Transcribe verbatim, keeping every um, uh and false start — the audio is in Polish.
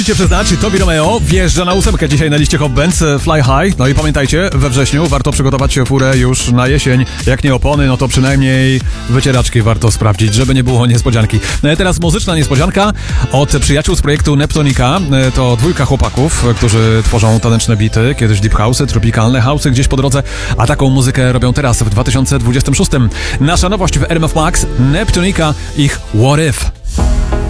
Musicie przyznać, Tobi Romeo wjeżdża na ósemkę dzisiaj na liście Hot Bands Fly High. No i pamiętajcie, we wrześniu warto przygotować furę już na jesień. Jak nie opony, no to przynajmniej wycieraczki warto sprawdzić, żeby nie było niespodzianki. No i teraz muzyczna niespodzianka od przyjaciół z projektu Neptunika. To dwójka chłopaków, którzy tworzą taneczne bity, kiedyś deep house'y, tropikalne house'y gdzieś po drodze, a taką muzykę robią teraz w dwa tysiące dwudziestym szóstym. Nasza nowość w R M F Max, Neptunika, ich What If.